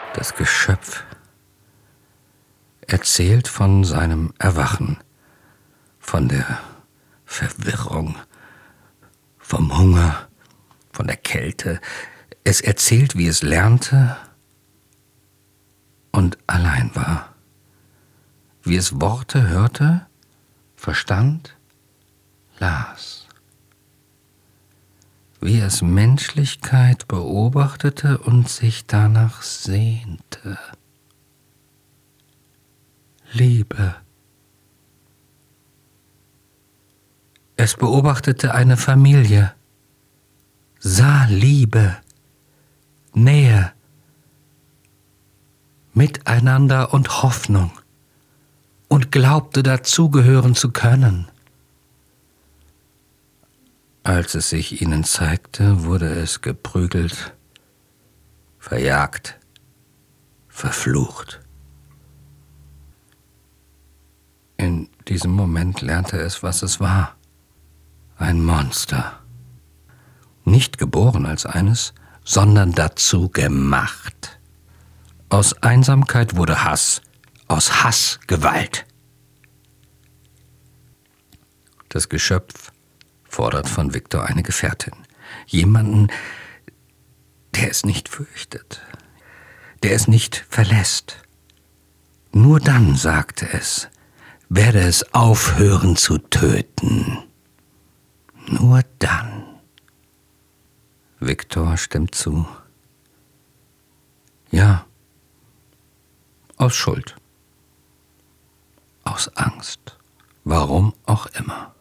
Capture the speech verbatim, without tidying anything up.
Das Geschöpf erzählt von seinem Erwachen, von der Verwirrung, vom Hunger, von der Kälte. Es erzählt, wie es lernte und allein war, wie es Worte hörte, verstand, las, wie es Menschlichkeit beobachtete und sich danach sehnte. Liebe. Es beobachtete eine Familie, sah Liebe, Nähe, Miteinander und Hoffnung und glaubte dazugehören zu können. Als es sich ihnen zeigte, wurde es geprügelt, verjagt, verflucht. In diesem Moment lernte es, was es war. Ein Monster. Nicht geboren als eines, sondern dazu gemacht. Aus Einsamkeit wurde Hass, aus Hass Gewalt. Das Geschöpf fordert von Viktor eine Gefährtin. Jemanden, der es nicht fürchtet, der es nicht verlässt. Nur dann, sagte es, werde es aufhören zu töten. Nur dann. Viktor stimmt zu. Ja, aus Schuld, aus Angst, warum auch immer.